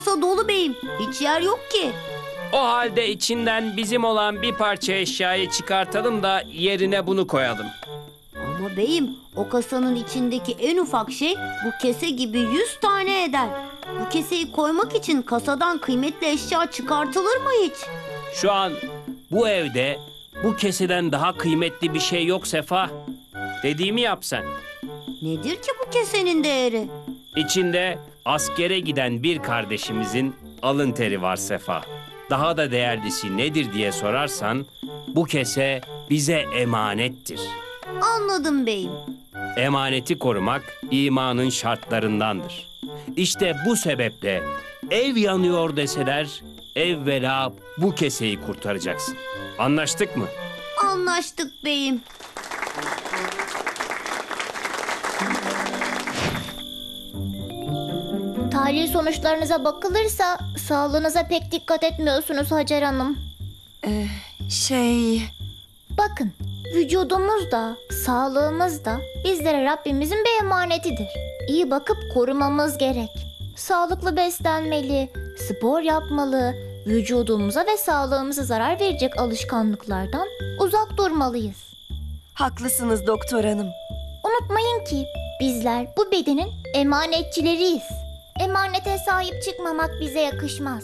dolu beyim. Hiç yer yok ki. O halde içinden bizim olan bir parça eşyayı çıkartalım da yerine bunu koyalım. Ama beyim, o kasanın içindeki en ufak şey bu kese gibi 100 tane eder. Bu keseyi koymak için kasadan kıymetli eşya çıkartılır mı hiç? Şu an bu evde bu keseden daha kıymetli bir şey yok Sefa. Dediğimi yap sen. Nedir ki bu kesenin değeri? İçinde askere giden bir kardeşimizin alın teri var Sefa. Daha da değerlisi nedir diye sorarsan bu kese bize emanettir. Anladım beyim. Emaneti korumak imanın şartlarındandır. İşte bu sebeple ev yanıyor deseler evvela bu keseyi kurtaracaksın. Anlaştık mı? Anlaştık beyim. Tahlil sonuçlarınıza bakılırsa sağlığınıza pek dikkat etmiyorsunuz Hacer Hanım. Bakın, vücudumuz da, sağlığımız da bizlere Rabbimizin bir emanetidir. İyi bakıp korumamız gerek. Sağlıklı beslenmeli, spor yapmalı, vücudumuza ve sağlığımıza zarar verecek alışkanlıklardan uzak durmalıyız. Haklısınız doktor hanım. Unutmayın ki bizler bu bedenin emanetçileriyiz. Emanete sahip çıkmamak bize yakışmaz.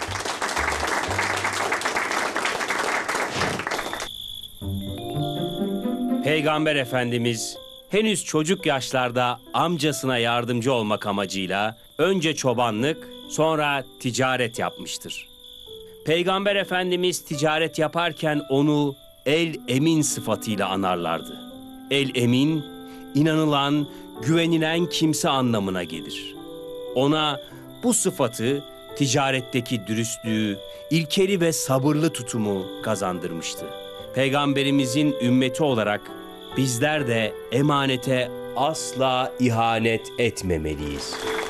Peygamber Efendimiz henüz çocuk yaşlarda amcasına yardımcı olmak amacıyla önce çobanlık, sonra ticaret yapmıştır. Peygamber Efendimiz ticaret yaparken onu el-emin sıfatıyla anarlardı. El-emin, inanılan, güvenilen kimse anlamına gelir. Ona bu sıfatı ticaretteki dürüstlüğü, ilkeli ve sabırlı tutumu kazandırmıştı. Peygamberimizin ümmeti olarak bizler de emanete asla ihanet etmemeliyiz.